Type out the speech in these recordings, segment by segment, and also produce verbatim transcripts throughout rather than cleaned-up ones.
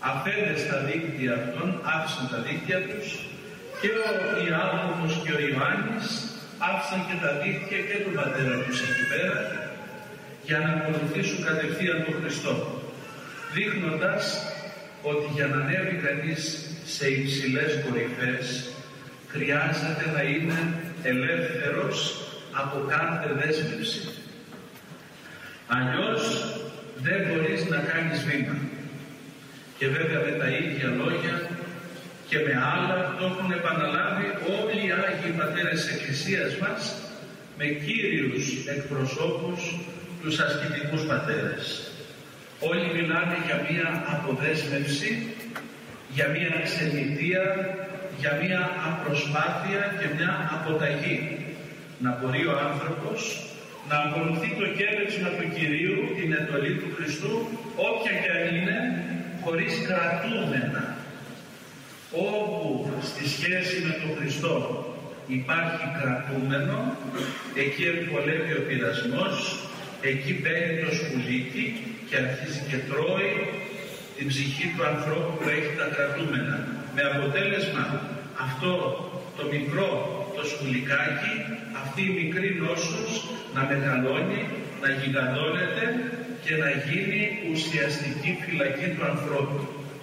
αφέντες στα δίκτυα αυτών άφησαν τα δίκτυα τους και ο Ιάκωβος και ο Ιωάννης άφησαν και τα δίκτυα και τον πατέρα τους εκεί πέρα για να ακολουθήσουν κατευθείαν τον Χριστό, δείχνοντας ότι για να ανέβει κανείς σε υψηλές κορυφές χρειάζεται να είναι ελεύθερος από κάθε δέσμευση. Αλλιώς δεν μπορείς να κάνεις βήμα. Και βέβαια με τα ίδια λόγια και με άλλα το έχουν επαναλάβει όλοι οι Άγιοι Πατέρες της Εκκλησίας μας, με κύριους εκπροσώπους τους ασκητικούς πατέρες. Όλοι μιλάνε για μία αποδέσμευση, για μία ξενιτεία, για μία απροσπάθεια και μια αποταγή. Να μπορεί ο άνθρωπος να ακολουθεί το κέρδισμα του Κυρίου, την εντολή του Χριστού, όποια και αν είναι, χωρίς κρατούμενα. Όπου στη σχέση με τον Χριστό υπάρχει κρατούμενο, εκεί εμβολεύει ο πειρασμός, εκεί μπαίνει το σκουλίκι και αρχίζει και τρώει την ψυχή του ανθρώπου που έχει τα κρατούμενα. Με αποτέλεσμα αυτό το μικρό, το σκουλικάκι, αυτή η μικρή νόσος να μεγαλώνει, να γιγαντώνεται και να γίνει ουσιαστική φυλακή του ανθρώπου.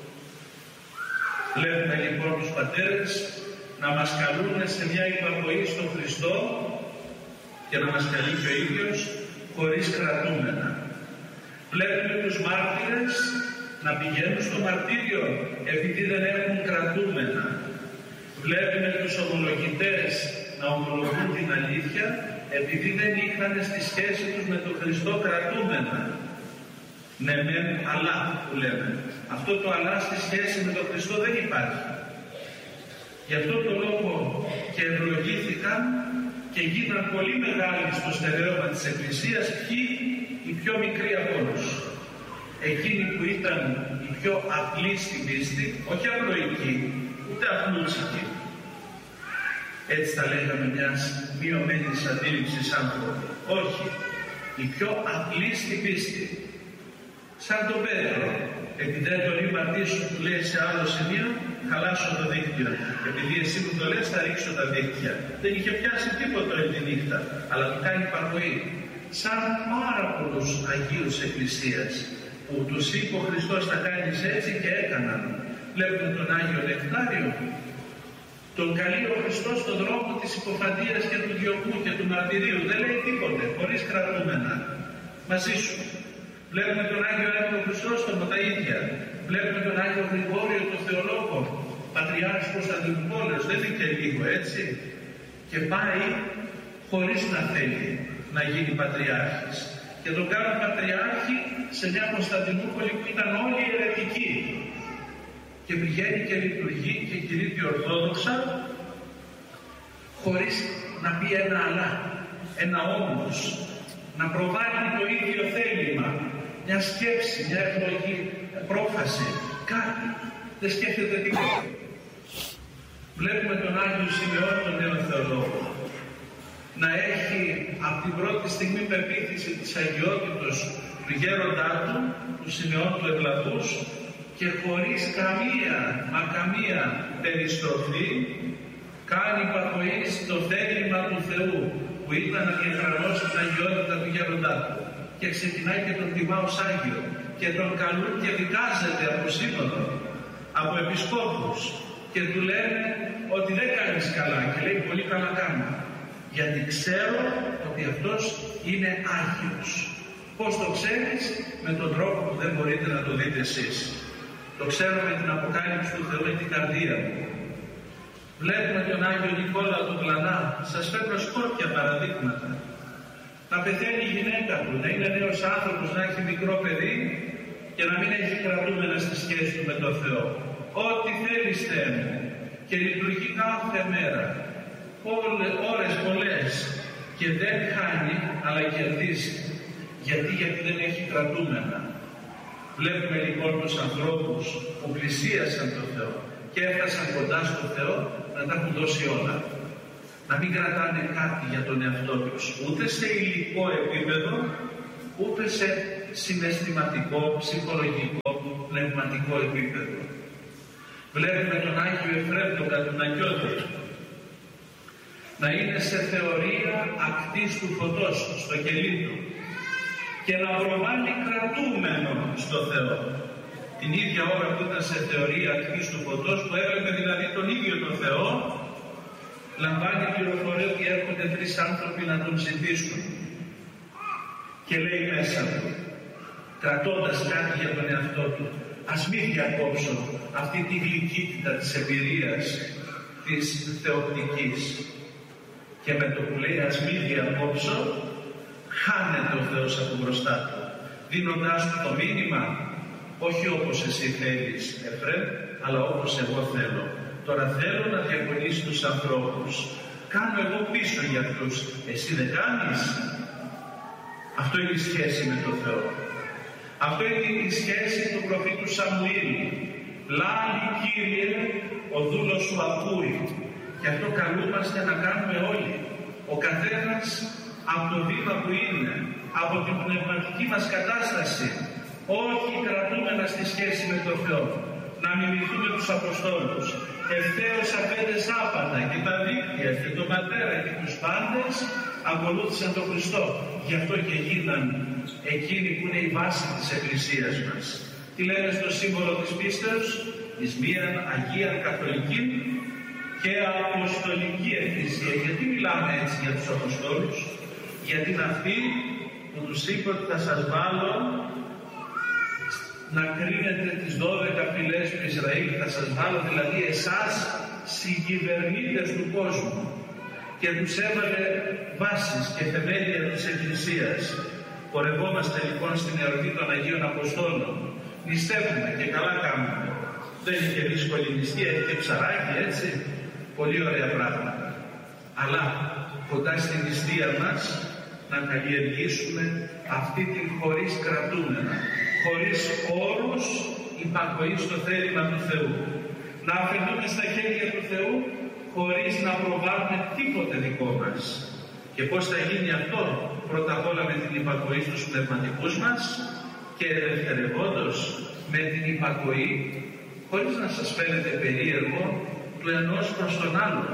Βλέπουμε λοιπόν τους πατέρες να μας καλούν σε μια υπακοή στον Χριστό και να μας καλεί και ο ίδιος χωρίς κρατούμενα. Βλέπουμε τους μάρτυρες να πηγαίνουν στο μαρτύριο επειδή δεν έχουν κρατούμενα. Βλέπουμε τους ομολογητές να ομολογούν την αλήθεια επειδή δεν είχαν στη σχέση τους με τον Χριστό κρατούμενα. Ναι μεν αλλά που λέμε. Αυτό το αλλά στη σχέση με τον Χριστό δεν υπάρχει. Γι' αυτό το λόγο και ευλογήθηκαν και γίναν πολύ μεγάλοι στο στερέωμα της Εκκλησίας ποιοι, οι πιο μικροί από όλους. Εκείνοι που ήταν οι πιο απλοί στην πίστη, όχι απλοϊκοί, ούτε απλούτσικοι. Έτσι τα λέγαμε μιας μειωμένης αντίληψης άνθρωποι. Όχι, οι πιο απλοί στην πίστη. Σαν τον Πέτρο, επειδή δεν τον υπαρτήσω, του λέει σε άλλο σημείο, χαλάσω το δίκτυο. Επειδή εσύ μου το λες, θα ρίξω τα δίκτυα. Δεν είχε πιάσει τίποτα όλη τη νύχτα, αλλά του κάνει υπακοή. Σαν πάρα πολλούς Αγίους Εκκλησίας, που τους είπε ο Χριστός θα κάνεις έτσι και έκαναν. Βλέπουμε τον Άγιο Νεκτάριο, τον καλεί ο Χριστός στον δρόμο της υποφαντίας και του διωγμού και του μαρτυρίου. Δεν λέει τίποτε, χωρίς κρατούμενα. Μαζί σου. Βλέπουμε τον Άγιο Άγιο Χριστόστομο με τα ίδια. Βλέπουμε τον Άγιο Γρηγόριο, τον Θεολόγο, Πατριάρχης Κωνσταντινούπολης. Δεν είναι και λίγο έτσι. Και πάει χωρίς να θέλει να γίνει Πατριάρχης. Και τον κάνουν Πατριάρχη σε μια Κωνσταντινούπολη που ήταν όλοι αιρετικοί. Και πηγαίνει και λειτουργεί και κηρύττει ορθόδοξα χωρίς να πει ένα αλλά, ένα όμως, να προβάλλει το ίδιο θέλημα, μια σκέψη, μια ευλογή, πρόφαση, κάτι. Δεν σκέφτεται τίποτα. Βλέπουμε τον Άγιο Σιμεών, τον νέο Θεολόγο, να έχει από την πρώτη στιγμή πεποίθηση της αγιότητος του γέροντά του, του Σιμεών του Ευλαβούς, και χωρίς καμία, μα καμία περιστροφή κάνει υπακοή στο θέλημα του Θεού που ήταν να διαγραμμώσει την αγιότητα του γέροντά του, και ξεκινάει και τον τιμά ως Άγιο και τον καλούν και δικάζεται από σύνοδο, από επισκόπους και του λένε ότι δεν κάνεις καλά, και λέει πολύ καλά κάνω, γιατί ξέρω ότι αυτός είναι Άγιος. Πώς το ξέρεις? Με τον τρόπο που δεν μπορείτε να το δείτε εσείς. Το ξέρω με την αποκάλυψη του Θεού in την καρδία μου. Βλέπουμε τον Άγιο Νικόλα του Πλανά, σας φέρνω σκόρπια παραδείγματα. Να πεθαίνει η γυναίκα του, να είναι νέος άνθρωπος, να έχει μικρό παιδί και να μην έχει κρατούμενα στη σχέση του με τον Θεό. Ό,τι θέλεις Θεέ μου, και λειτουργεί κάθε μέρα, όλες, ώρες πολλές, και δεν χάνει αλλά κερδίζει. Γιατί, γιατί δεν έχει κρατούμενα. Βλέπουμε λοιπόν τους ανθρώπους που πλησίασαν τον Θεό και έφτασαν κοντά στον Θεό να τα έχουν δώσει όλα. Να μην κρατάνε κάτι για τον εαυτό τους, ούτε σε υλικό επίπεδο, ούτε σε συναισθηματικό, ψυχολογικό, πνευματικό επίπεδο. Βλέπουμε τον Άγιο Εφραίμ τον Κατουνακιώτη να είναι σε θεωρία ακτής του φωτός, στο κελί του, και να προβάλλει κρατούμενο στο Θεό. Την ίδια ώρα που ήταν σε θεωρία ακτής του φωτός, που έβλεπε δηλαδή τον ίδιο τον Θεό, λαμβάνει πληροφορία ότι έρχονται τρεις άνθρωποι να τον ζητήσουν. Και λέει μέσα του, κρατώντας κάτι για τον εαυτό του, ας μη διακόψω αυτή τη γλυκύτητα της εμπειρίας της θεοπτικής. Και με το που λέει ας μη διακόψω, χάνεται ο Θεός από μπροστά του, δίνοντάς του το μήνυμα, όχι όπως εσύ θέλεις, Εφραίμ, αλλά όπως εγώ θέλω. Τώρα θέλω να διακονείς τους ανθρώπους. Κάνω εγώ πίσω για αυτούς. Εσύ δεν κάνεις. Αυτό είναι η σχέση με τον Θεό. Αυτό είναι η σχέση του προφήτου Σαμουήλ. Λάλη Κύριε, ο δούλος σου ακούει. Και αυτό καλούμαστε να κάνουμε όλοι. Ο καθένας από το βήμα που είναι, από την πνευματική μας κατάσταση, όχι κρατούμενα στη σχέση με τον Θεό. Να μιμηθούμε τους Αποστόλους. Ευθέως απέντε Σάπατα και τα δίκτυα και τον Πατέρα και τους πάντες ακολούθησαν τον Χριστό. Γι' αυτό και γίναν εκείνοι που είναι η βάση της Εκκλησίας μας. Τι λένε στο σύμβολο της πίστεως? Εις μίαν Αγία Καθολική και Αποστολική Εκκλησία. Γιατί μιλάμε έτσι για τους Αποστόλους? Γιατί είναι αυτοί που τους είπε ότι θα σας βάλω να κρίνετε τις δώδεκα φυλές του Ισραήλ, θα σας βάλω δηλαδή εσάς συγκυβερνήτες του κόσμου, και τους έβαλε βάσεις και θεμέλια της Εκκλησίας. Πορευόμαστε λοιπόν στην εορτή των Αγίων Αποστόλων. Νηστεύουμε και καλά κάνουμε. Δεν είναι και δύσκολη νηστεία, έχει και ψαράκι, έτσι. Πολύ ωραία πράγματα. Αλλά κοντά στην νηστεία μας να καλλιεργήσουμε αυτή την χωρίς κρατούμενα, χωρίς όρους υπακοή στο θέλημα του Θεού. Να αφαιρθούμε στα χέρια του Θεού χωρίς να προβάλλουμε τίποτε δικό μας. Και πώς θα γίνει αυτό? Πρώτα απ' όλα με την υπακοή στους πνευματικούς μας και δευτερευόντως με την υπακοή, χωρίς να σας φαίνεται περίεργο, του ενός προς τον άλλον.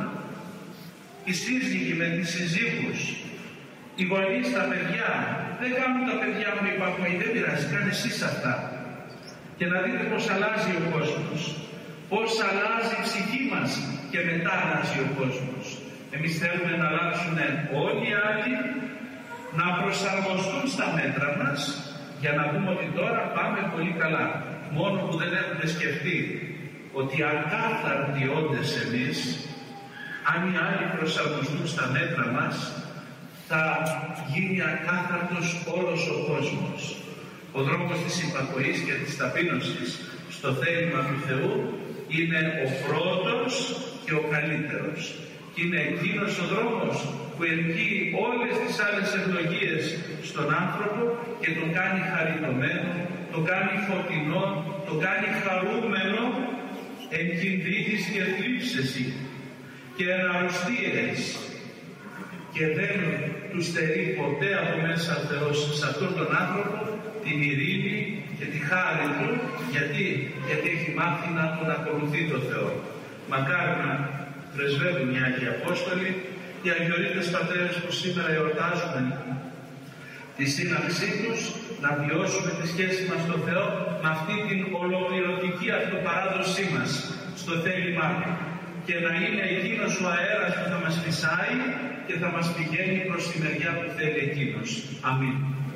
Οι σύζυγοι με τις συζύγους, οι γονείς τα παιδιά, δεν κάνουν τα παιδιά μου υπακοή, δεν πειράζει, κάνε εσείς αυτά. Και να δείτε πώς αλλάζει ο κόσμος, πώς αλλάζει η ψυχή μας και μετά αλλάζει ο κόσμος. Εμείς θέλουμε να αλλάξουν όλοι οι άλλοι, να προσαρμοστούν στα μέτρα μας, για να πούμε ότι τώρα πάμε πολύ καλά. Μόνο που δεν έχουμε σκεφτεί ότι ακάθαρτοι όντες εμείς, αν οι άλλοι προσαρμοστούν στα μέτρα μας, θα γίνει ακάθαρτος όλος ο κόσμος. Ο δρόμος της υπακοής και της ταπείνωσης στο θέλημα του Θεού είναι ο πρώτος και ο καλύτερος. Και είναι εκείνος ο δρόμος που ελκύει όλες τις άλλες ευλογίες στον άνθρωπο και τον κάνει χαριτωμένο, τον κάνει φωτεινό, τον κάνει χαρούμενο εν κινδύνης και θλίψης και εν αρρωστίες. Και δεν του στερεί ποτέ από μέσα ο Θεός σε αυτόν τον άνθρωπο την ειρήνη και τη χάρη του. Γιατί, γιατί έχει μάθει να τον ακολουθεί το Θεό. Μακάρι να πρεσβεύουν οι Άγιοι Απόστολοι, οι αγιορείτες πατέρες που σήμερα εορτάζουμε τη σύναξή τους, να βιώσουμε τη σχέση μας στο Θεό με αυτή την ολοκληρωτική αυτοπαράδοσή μας στο θέλημά του, και να είναι εκείνος ο αέρας που θα μας φυσάει και θα μας πηγαίνει προς τη μεριά που θέλει εκείνος. Αμήν.